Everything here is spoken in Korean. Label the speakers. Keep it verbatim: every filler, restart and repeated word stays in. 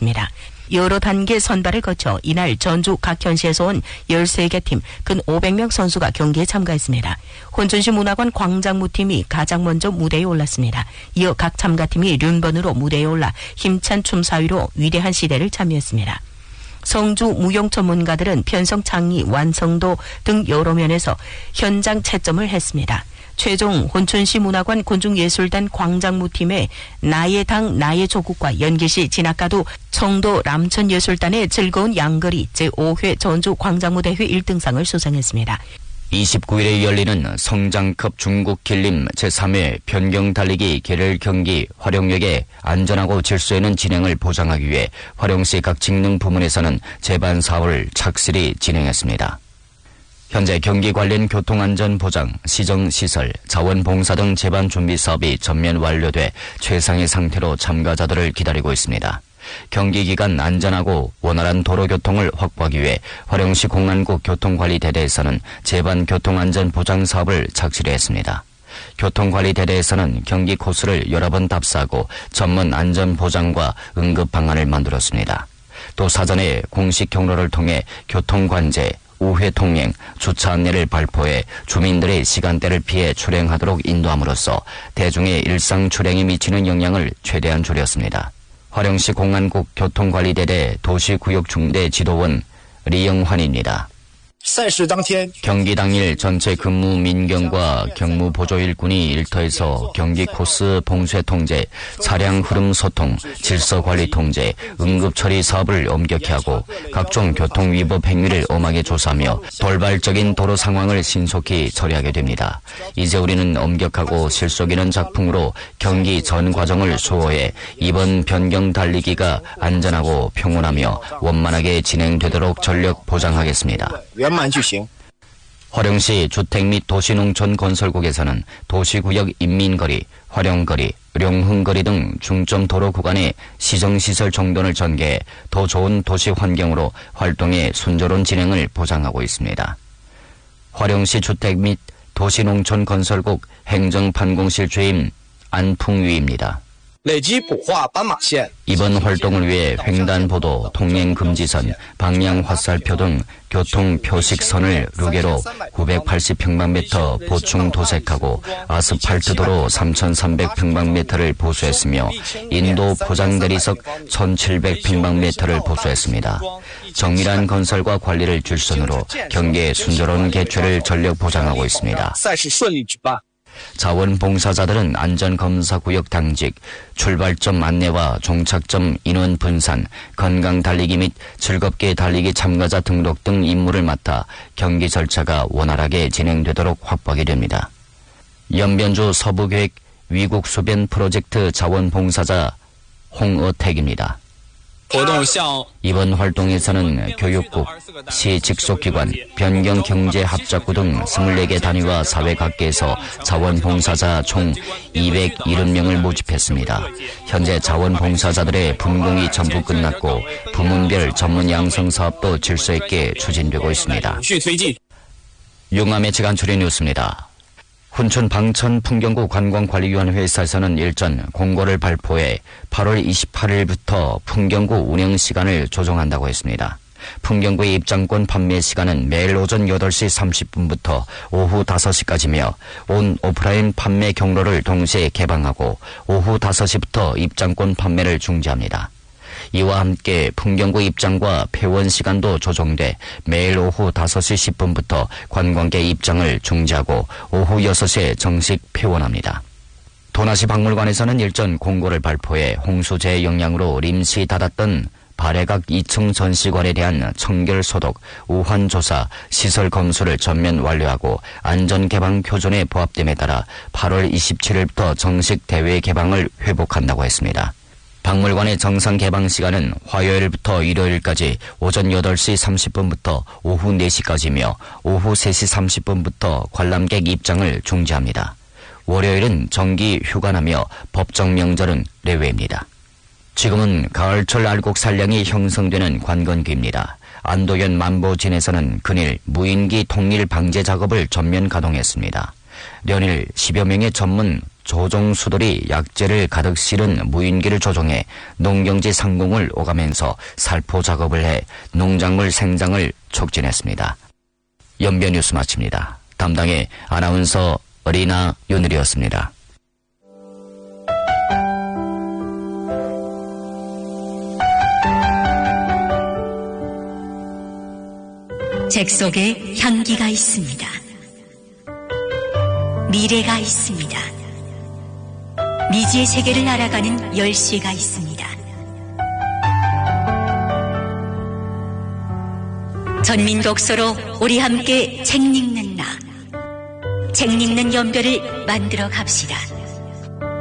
Speaker 1: 열렸습니다. 여러 단계 선발을 거쳐 이날 전주 각 현시에서 온 열세 개 팀 근 오백 명 선수가 경기에 참가했습니다. 혼천시 문화관 광장무팀이 가장 먼저 무대에 올랐습니다. 이어 각 참가팀이 륜번으로 무대에 올라 힘찬 춤사위로 위대한 시대를 참여했습니다. 성주 무용 전문가들은 편성 창의, 완성도 등 여러 면에서 현장 채점을 했습니다. 최종 혼천시 문화관 곤중예술단 광장무팀의 나의 당 나의 조국과 연기시 진학가도 청도 람천예술단의 즐거운 양거리 제오 회 전주 광장무대회 일 등상을 수상했습니다.
Speaker 2: 이십구 일에 열리는 성장급 중국 길림 제삼 회 변경 달리기 계를 경기 화룡역의 안전하고 질서 있는 진행을 보장하기 위해 화룡시 각 직능 부문에서는 제반 사업을 착실히 진행했습니다. 현재 경기 관련 교통안전 보장, 시정시설, 자원봉사 등 제반 준비 사업이 전면 완료돼 최상의 상태로 참가자들을 기다리고 있습니다. 경기 기간 안전하고 원활한 도로교통을 확보하기 위해 화룡시 공안국 교통관리대대에서는 제반 교통안전 보장 사업을 착실히 했습니다. 교통관리대대에서는 경기 코스를 여러 번 답사하고 전문 안전보장과 응급 방안을 만들었습니다. 또 사전에 공식 경로를 통해 교통관제, 우회 통행, 주차 안내를 발표해 주민들의 시간대를 피해 출행하도록 인도함으로써 대중의 일상 출행에 미치는 영향을 최대한 줄였습니다. 화룡시 공안국 교통관리대대 도시구역중대 지도원 리영환입니다. 경기 당일 전체 근무 민경과 경무 보조 일꾼이 일터에서 경기 코스 봉쇄 통제, 차량 흐름 소통, 질서 관리 통제, 응급 처리 사업을 엄격히 하고 각종 교통 위법 행위를 엄하게 조사하며 돌발적인 도로 상황을 신속히 처리하게 됩니다. 이제 우리는 엄격하고 실속 있는 작품으로 경기 전 과정을 수호해 이번 변경 달리기가 안전하고 평온하며 원만하게 진행되도록 전력 보장하겠습니다. 화룡시 주택 및 도시농촌건설국에서는 도시구역 인민거리, 화룡거리, 룡흥거리 등 중점 도로 구간의 시정시설 정돈을 전개해 더 좋은 도시 환경으로 활동의 순조로운 진행을 보장하고 있습니다. 화룡시 주택 및 도시농촌건설국 행정판공실 주임 안풍위입니다. 이번 활동을 위해 횡단보도, 통행금지선, 방향화살표 등 교통표식선을 루게로 구백팔십 평방미터 보충 도색하고 아스팔트도로 삼천삼백 평방미터를 보수했으며 인도 포장대리석 천칠백 평방미터를 보수했습니다. 정밀한 건설과 관리를 줄선으로 경기의 순조로운 개최를 전력 보장하고 있습니다. 자원봉사자들은 안전검사구역 당직, 출발점 안내와 종착점 인원 분산, 건강 달리기 및 즐겁게 달리기 참가자 등록 등 임무를 맡아 경기 절차가 원활하게 진행되도록 확보하게 됩니다. 연변주 서부계획 위국소변 프로젝트 자원봉사자 홍어택입니다. 이번 활동에서는 교육국, 시 직속기관, 변경경제합작구 등 이십사 개 단위와 사회 각계에서 자원봉사자 총 이백칠십 명을 모집했습니다. 현재 자원봉사자들의 분공이 전부 끝났고 부문별 전문 양성 사업도 질서 있게 추진되고 있습니다. 용암의 지간추리 뉴스입니다. 훈천 방천 풍경구 관광관리위원회에서는 일전 공고를 발표해 팔월 이십팔일부터 풍경구 운영 시간을 조정한다고 했습니다. 풍경구의 입장권 판매 시간은 매일 오전 여덟 시 삼십 분부터 오후 다섯 시까지며 온 오프라인 판매 경로를 동시에 개방하고 오후 다섯 시부터 입장권 판매를 중지합니다. 이와 함께 풍경구 입장과 폐원 시간도 조정돼 매일 오후 다섯 시 십 분부터 관광객 입장을 중지하고 오후 여섯 시에 정식 폐원합니다. 도나시 박물관에서는 일전 공고를 발표해 홍수재해 영향으로臨時 닫았던 발해각 이 층 전시관에 대한 청결 소독, 우환 조사, 시설 검수를 전면 완료하고 안전 개방 표준에 부합됨에 따라 팔월 이십칠일부터 정식 대외 개방을 회복한다고 했습니다. 박물관의 정상 개방 시간은 화요일부터 일요일까지 오전 여덟 시 삼십 분부터 오후 네 시까지며 오후 세 시 삼십 분부터 관람객 입장을 중지합니다. 월요일은 정기 휴관하며 법정 명절은 예외입니다. 지금은 가을철 알곡 산량이 형성되는 관건기입니다. 안도현 만보진에서는 근일 무인기 통일 방제 작업을 전면 가동했습니다. 연일 십여 명의 전문 조종수들이 약재를 가득 실은 무인기를 조종해 농경지 상공을 오가면서 살포 작업을 해 농작물 생장을 촉진했습니다. 연변 뉴스 마칩니다. 담당의 아나운서 리나 윤을이었습니다.
Speaker 3: 책 속에 향기가 있습니다. 미래가 있습니다. 미지의 세계를 알아가는 열쇠가 있습니다. 전민 독서로 우리 함께 책 읽는 나, 책 읽는 연별을 만들어 갑시다.